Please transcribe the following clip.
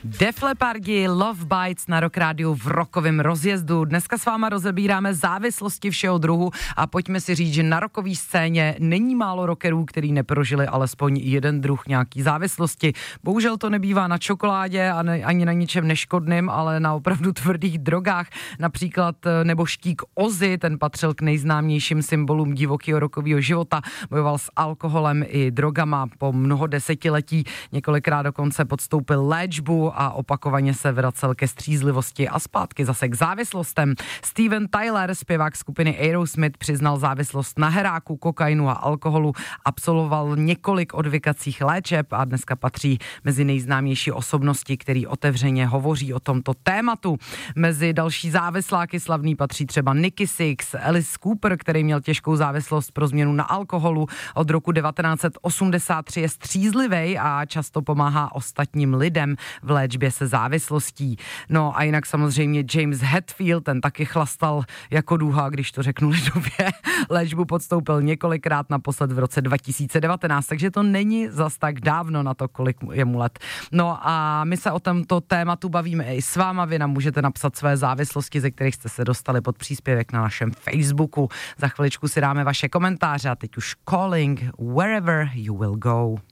Def Leppardi, Love Bites na Rock Rádiu v rockovém rozjezdu. Dneska s váma rozebíráme závislosti všeho druhu a pojďme si říct, že na rockové scéně není málo rockerů, který neprožili alespoň jeden druh nějaký závislosti. Bohužel to nebývá na čokoládě a ani na ničem neškodným, ale na opravdu tvrdých drogách. Například nebožtík Ozzy, ten patřil k nejznámějším symbolům divokého rockového života, bojoval s alkoholem i drogama po mnoho desetiletí, několikrát dokonce podstoupil léčbu a opakovaně se vracel ke střízlivosti a zpátky zase k závislostem. Steven Tyler, zpěvák skupiny Aerosmith, přiznal závislost na heráku, kokainu a alkoholu, absolvoval několik odvykacích léčeb a dneska patří mezi nejznámější osobnosti, který otevřeně hovoří o tomto tématu. Mezi další závisláky slavný patří třeba Nicky Sixx, Alice Cooper, který měl těžkou závislost pro změnu na alkoholu. Od roku 1983 je střízlivej a často pomáhá ostatním lidem v léčbě se závislostí. No a jinak samozřejmě James Hetfield, ten taky chlastal jako duha, když to řeknu lidově. Léčbu podstoupil několikrát, naposled v roce 2019, takže to není zas tak dávno na to, kolik je mu let. No a my se o tomto tématu bavíme i s váma, vy nám můžete napsat své závislosti, ze kterých jste se dostali pod příspěvek na našem Facebooku. Za chviličku si dáme vaše komentáře a teď už Calling Wherever You Will Go.